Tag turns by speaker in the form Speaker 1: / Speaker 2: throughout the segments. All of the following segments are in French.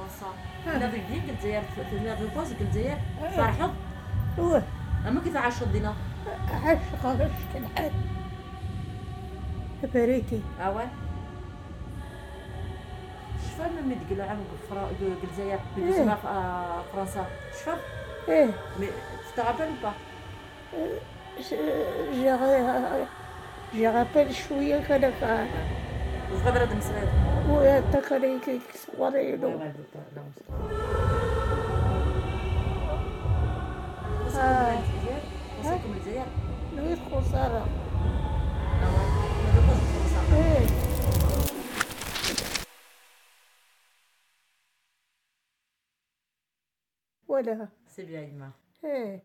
Speaker 1: فرنسا هنا في الجيب الجزائر في الميرلوبوز في الجزائر
Speaker 2: آه.
Speaker 1: فرحوا
Speaker 2: هو
Speaker 1: اما كيف عاشوا الدينا
Speaker 2: عاش غرش كالحال بريتي
Speaker 1: اوا شفا من تقول عام الجزائر بالنسبه فرنسا شفا
Speaker 2: ايه
Speaker 1: مي تتعرفوا با
Speaker 2: جي رابيل شويه كان
Speaker 1: وغبره المسرات
Speaker 2: ويتكري صغيرينو
Speaker 1: وصلكم الجزائر
Speaker 2: نويت خسارة
Speaker 1: فرنسا
Speaker 2: ايه ولا
Speaker 1: سي بيان يما
Speaker 2: ايه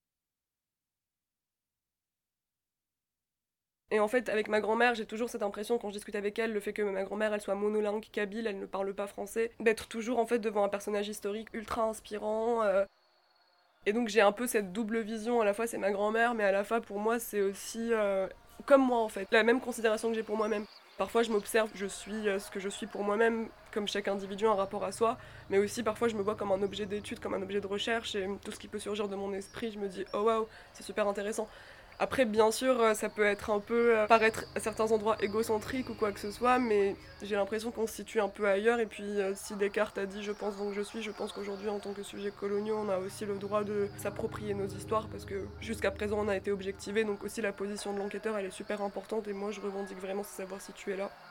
Speaker 3: Et en fait, avec ma grand-mère, j'ai toujours cette impression, quand je discute avec elle, le fait que ma grand-mère, elle soit monolingue kabyle, elle ne parle pas français, d'être toujours en fait devant un personnage historique ultra inspirant. Et donc j'ai un peu cette double vision, à la fois c'est ma grand-mère, mais à la fois pour moi c'est aussi comme moi en fait, la même considération que j'ai pour moi-même. Parfois je m'observe, je suis ce que je suis pour moi-même, comme chaque individu un rapport à soi, mais aussi parfois je me vois comme un objet d'étude, comme un objet de recherche, et tout ce qui peut surgir de mon esprit, je me dis oh waouh, c'est super intéressant. Après, bien sûr, ça peut être un peu paraître à certains endroits égocentrique ou quoi que ce soit, mais j'ai l'impression qu'on se situe un peu ailleurs. Et puis, si Descartes a dit « je pense donc je suis », je pense qu'aujourd'hui, en tant que sujet coloniaux, on a aussi le droit de s'approprier nos histoires parce que jusqu'à présent, on a été objectivé. Donc aussi, la position de l'enquêteur, elle est super importante et moi, je revendique vraiment ce savoir situé là.